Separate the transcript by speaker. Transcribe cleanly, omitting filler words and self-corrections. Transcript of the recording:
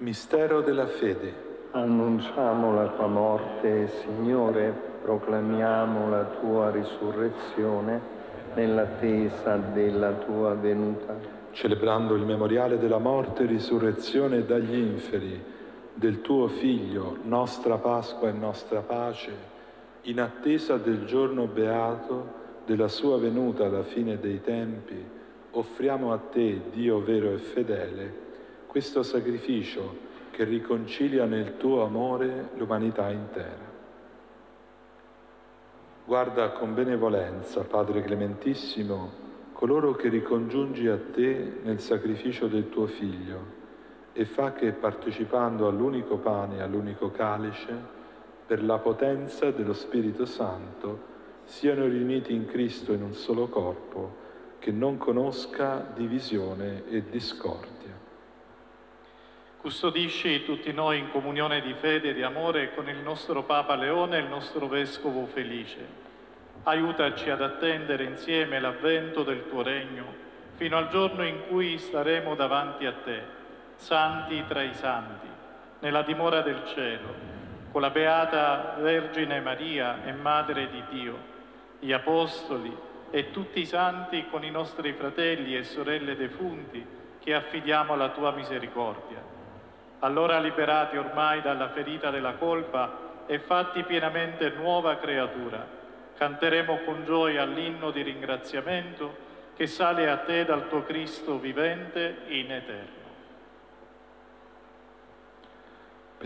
Speaker 1: Mistero della fede.
Speaker 2: Annunciamo la tua morte, Signore, proclamiamo la tua risurrezione nell'attesa della tua venuta.
Speaker 1: Celebrando il memoriale della morte e risurrezione dagli inferi del tuo Figlio, nostra Pasqua e nostra pace, in attesa del giorno beato della sua venuta alla fine dei tempi, offriamo a te, Dio vero e fedele, questo sacrificio che riconcilia nel tuo amore l'umanità intera. Guarda con benevolenza, Padre Clementissimo, coloro che ricongiungi a te nel sacrificio del tuo Figlio e fa che, partecipando all'unico pane e all'unico calice, per la potenza dello Spirito Santo, siano riuniti in Cristo in un solo corpo, che non conosca divisione e discordia.
Speaker 3: Custodisci tutti noi in comunione di fede e di amore con il nostro Papa Leone e il nostro Vescovo Felice. Aiutaci ad attendere insieme l'avvento del tuo regno, fino al giorno in cui staremo davanti a te, santi tra i santi, nella dimora del cielo, con la Beata Vergine Maria e Madre di Dio, gli Apostoli e tutti i santi con i nostri fratelli e sorelle defunti che affidiamo alla tua misericordia. Allora, liberati ormai dalla ferita della colpa e fatti pienamente nuova creatura, canteremo con gioia l'inno di ringraziamento che sale a te dal tuo Cristo vivente in eterno.